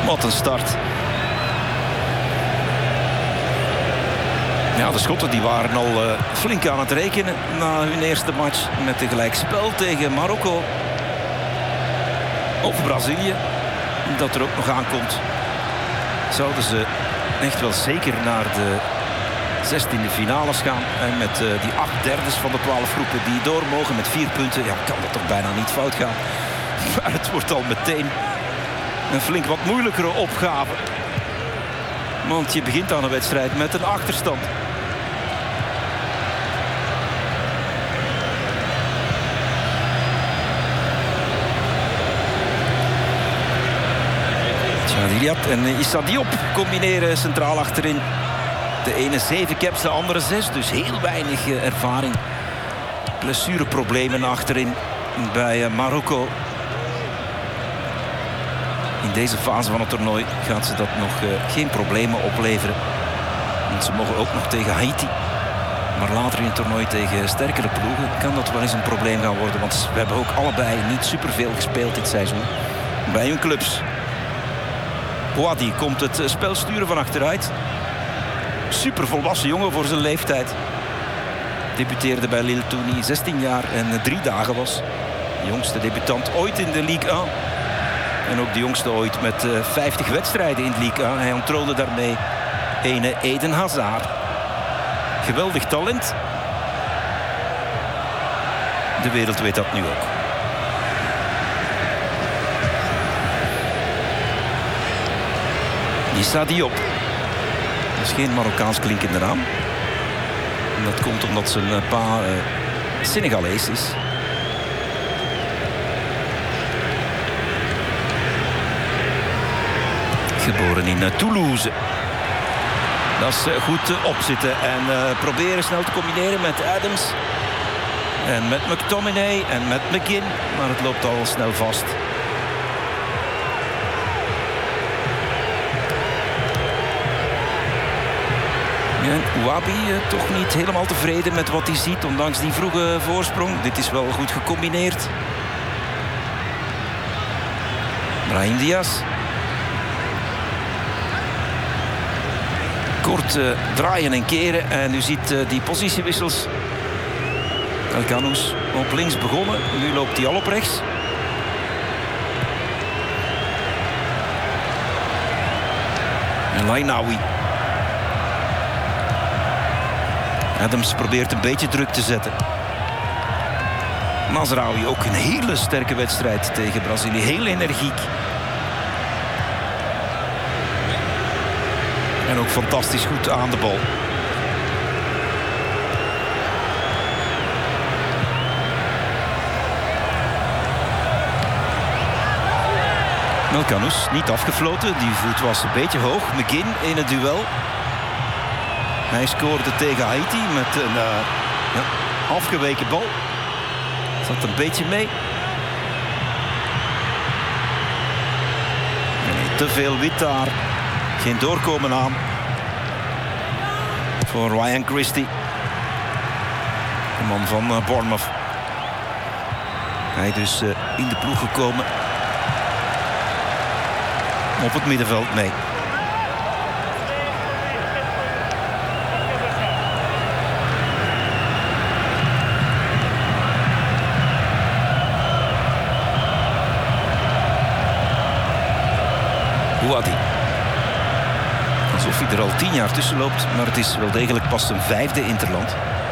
Wat een start. Ja, de Schotten die waren al flink aan het rekenen na hun eerste match met een gelijkspel tegen Marokko. Of Brazilië, dat er ook nog aankomt. Zouden ze echt wel zeker naar de 16e finales gaan. En met die 8 derdes van de 12 groepen die door mogen met 4 punten. Ja, kan dat toch bijna niet fout gaan. Maar het wordt al meteen een flink wat moeilijkere opgave. Want je begint aan een wedstrijd met een achterstand. Riyad en Issa Diop combineren centraal achterin. De ene 7 caps, de andere 6. Dus heel weinig ervaring. Blessureproblemen achterin bij Marokko. In deze fase van het toernooi gaat ze dat nog geen problemen opleveren. Want ze mogen ook nog tegen Haiti. Maar later in het toernooi tegen sterkere ploegen kan dat wel eens een probleem gaan worden. Want we hebben ook allebei niet superveel gespeeld dit seizoen bij hun clubs. Boadi komt het spel sturen van achteruit. Super volwassen jongen voor zijn leeftijd. Debuteerde bij Lille toen hij 16 jaar en 3 dagen was. De jongste debutant ooit in de Ligue 1. En ook de jongste ooit met 50 wedstrijden in de Ligue 1. Hij ontroonde daarmee ene Eden Hazard. Geweldig talent. De wereld weet dat nu ook. Issa Diop. Dat is geen Marokkaans klinkende naam. En dat komt omdat zijn pa Senegalees is. Geboren in Toulouse. Dat is goed opzitten en proberen snel te combineren met Adams. En met McTominay en met McGinn. Maar het loopt al snel vast. En Ouabi toch niet helemaal tevreden met wat hij ziet, ondanks die vroege voorsprong. Dit is wel goed gecombineerd. Brahim Diaz. Kort draaien en keren. En u ziet die positiewissels. El Ghanous op links begonnen. Nu loopt hij al op rechts. En Lainaoui. Adams probeert een beetje druk te zetten. Mazraoui ook een hele sterke wedstrijd tegen Brazilië. Heel energiek. En ook fantastisch goed aan de bal. El Ghanous niet afgefloten. Die voet was een beetje hoog. McGinn in het duel. Hij scoorde tegen Haiti met een afgeweken bal. Zat een beetje mee. Nee, te veel wit daar. Geen doorkomen aan. Voor Ryan Christie. De man van Bournemouth. Hij dus in de ploeg gekomen. Op het middenveld mee. Boadi. Alsof hij er al 10 jaar tussen loopt, maar het is wel degelijk pas zijn 5e interland.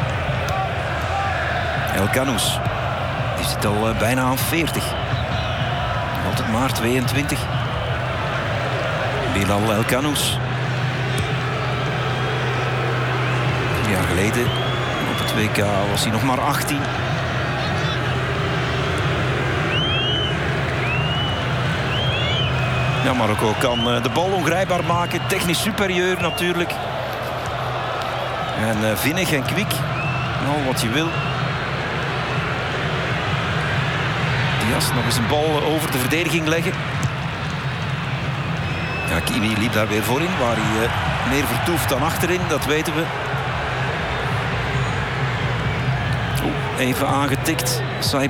El Ghanous. Die zit al bijna aan 40. Altijd maar 22. Bilal El Ghanous. 3 jaar geleden op het WK was hij nog maar 18. Ja, Marokko kan de bal ongrijpbaar maken. Technisch superieur natuurlijk. En vinnig en kwik. Al wat je wil. Diaz nog eens een bal over de verdediging leggen. Ja, Kimi liep daar weer voorin, waar hij meer vertoeft dan achterin, dat weten we. Even aangetikt.